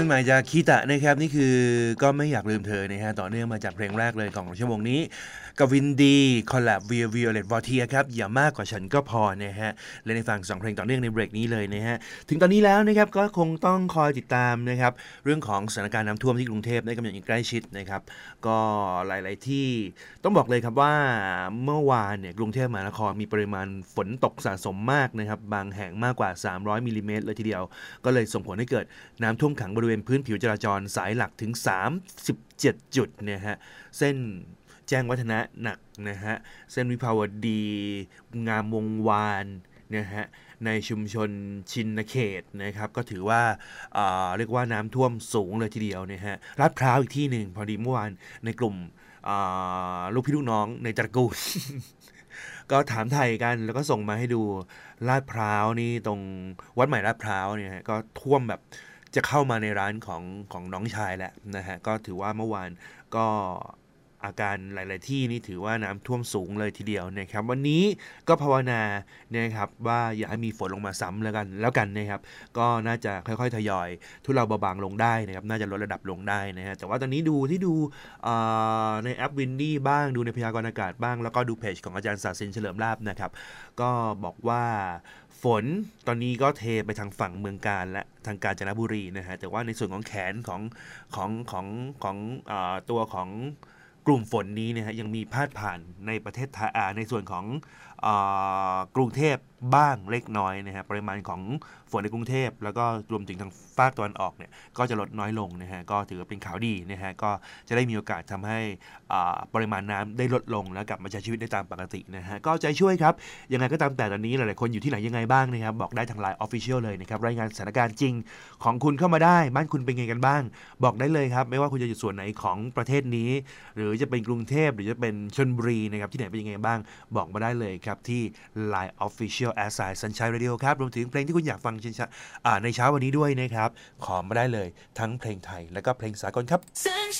ใหม่จากคีตะนะครับนี่คือก็ไม่อยากลืมเธอนะฮะต่อเนื่องมาจากเพลงแรกเลยของชั่วโมงนี้กับวินดีคอลแลบวิโอเลตวอเทียครับอย่ามากกว่าฉันก็พอนะฮะและในฝั่ง2เพลงต่อเนื่องในเบรกนี้เลยนะฮะถึงตอนนี้แล้วนะครับก็คงต้องคอยติดตามนะครับเรื่องของสถานการณ์น้ำท่วมที่กรุงเทพได้กำลังอย่างใกล้ชิดนะครับก็หลายๆที่ต้องบอกเลยครับว่าเมื่อวานเนี่ยกรุงเทพมหานครมีปริมาณฝนตกสะสมมากนะครับบางแห่งมากกว่า300มิลลิเมตรเลยทีเดียวก็เลยส่งผลให้เกิดน้ำท่วมขังบริเวณพื้นผิวจราจรสายหลักถึง37จุดนะฮะเส้นแจ้งวัฒนะหนักนะฮะเส้นวิภาวดีงามวงวานนะฮะในชุมชนชินเขตนะครับก็ถือว่าเรียกว่าน้ำท่วมสูงเลยทีเดียวนะฮะลาดพร้าวอีกที่หนึ่งพอดีเมื่อวานในกลุ่มลูกพี่ลูกน้องในตระกูล ก็ถามไทยกันแล้วก็ส่งมาให้ดูลาดพร้าวนี่ตรงวัดใหม่ลาดพร้าวเนี่ยก็ท่วมแบบจะเข้ามาในร้านของน้องชายแล้วนะฮะก็ถือว่าเมื่อวานก็อาการหลายๆที่นี่ถือว่าน้ำท่วมสูงเลยทีเดียวนะครับวันนี้ก็ภาวนานะครับว่าอย่าให้มีฝนลงมาซ้ำแล้วกันนะครับก็น่าจะค่อยๆทยอยทุเลาเบาบางลงได้นะครับน่าจะลดระดับลงได้นะฮะแต่ว่าตอนนี้ดูในแอปวินดี้บ้างดูในพยากรณ์อากาศบ้างแล้วก็ดูเพจของอาจารย์ศาสินเฉลิมลาภนะครับก็บอกว่าฝนตอนนี้ก็เทไปทางฝั่งเมืองกาญและทางกาญจนบุรีนะฮะแต่ว่าในส่วนของแขนของตัวของกลุ่มฝนนี้นะฮะยังมีพาดผ่านในประเทศไทยในส่วนของกรุงเทพบ้างเล็กน้อยนะฮะปริมาณของฝนในกรุงเทพแล้วก็รวมถึงทางภาคตะวันออกเนี่ยก็จะลดน้อยลงนะฮะก็ถือว่าเป็นข่าวดีนะฮะก็จะได้มีโอกาสทำให้ปริมาณน้ำได้ลดลงแล้วกลับมาใช้ชีวิตได้ตามปกตินะฮะก็ใจช่วยครับยังไงก็ตามแต่ตอนนี้หลายๆคนอยู่ที่ไหนยังไงบ้างนะครับบอกได้ทาง LINE Official เลยนะครับรายงานสถานการณ์จริงของคุณเข้ามาได้บ้านคุณเป็นไงกันบ้างบอกได้เลยครับไม่ว่าคุณจะอยู่ส่วนไหนของประเทศนี้หรือจะเป็นกรุงเทพหรือจะเป็นชลบุรีนะครับที่ไหนเป็นยังไงบ้างบอกมาได้เลยครับที่ LINE Official @sunshine radio ครับรวมถึงเพลงที่คุณอยากฟังในเช้าวันนี้ด้วยนะครับขอมาได้เลยทั้งเพลงไทยและก็เพลงสากลครับ